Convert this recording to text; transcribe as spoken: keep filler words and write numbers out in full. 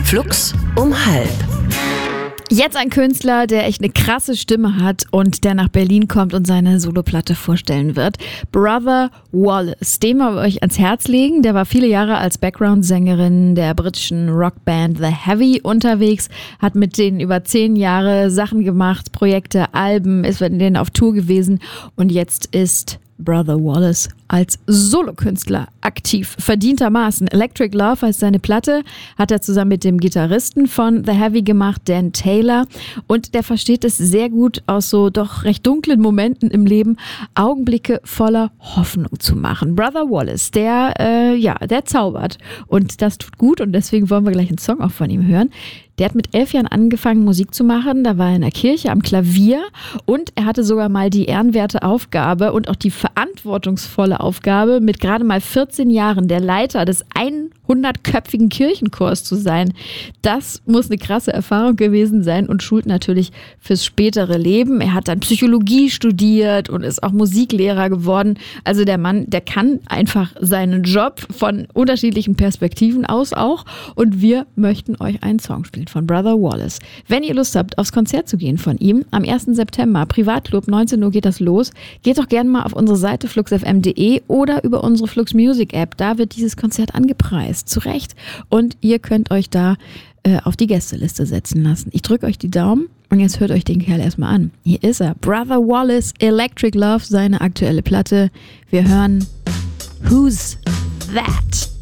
Flux um halb. Jetzt ein Künstler, der echt eine krasse Stimme hat und der nach Berlin kommt und seine Soloplatte vorstellen wird. Brother Wallace, den wollen wir euch ans Herz legen. Der war viele Jahre als Background-Sängerin der britischen Rockband The Heavy unterwegs, hat mit denen über zehn Jahre Sachen gemacht, Projekte, Alben, ist mit denen auf Tour gewesen und jetzt ist Brother Wallace als Solokünstler aktiv, verdientermaßen. Electric Love heißt seine Platte, hat er zusammen mit dem Gitarristen von The Heavy gemacht, Dan Taylor. Und der versteht es sehr gut, aus so doch recht dunklen Momenten im Leben Augenblicke voller Hoffnung zu machen. Brother Wallace, der, äh, ja, der zaubert. Und das tut gut und deswegen wollen wir gleich einen Song auch von ihm hören. Der hat mit elf Jahren angefangen, Musik zu machen. Da war er in der Kirche am Klavier und er hatte sogar mal die ehrenwerte Aufgabe und auch die verantwortungsvolle Aufgabe, mit gerade mal vierzehn Jahren der Leiter des hundertköpfigen Kirchenchors zu sein. Das muss eine krasse Erfahrung gewesen sein und schult natürlich fürs spätere Leben. Er hat dann Psychologie studiert und ist auch Musiklehrer geworden. Also der Mann, der kann einfach seinen Job von unterschiedlichen Perspektiven aus auch. Und wir möchten euch einen Song spielen von Brother Wallace. Wenn ihr Lust habt, aufs Konzert zu gehen von ihm, am ersten September, Privatclub, neunzehn Uhr geht das los. Geht doch gerne mal auf unsere Seite flux f m punkt d e oder über unsere Flux Music App. Da wird dieses Konzert angepreist, zu Recht. Und ihr könnt euch da äh, auf die Gästeliste setzen lassen. Ich drücke euch die Daumen und jetzt hört euch den Kerl erstmal an. Hier ist er, Brother Wallace, Electric Love, seine aktuelle Platte. Wir hören Who's That?